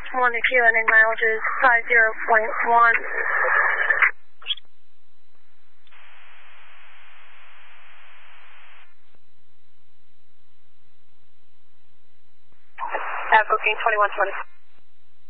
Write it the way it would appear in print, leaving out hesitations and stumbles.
1 to Q, and mileage is 50.1. Booking 2120.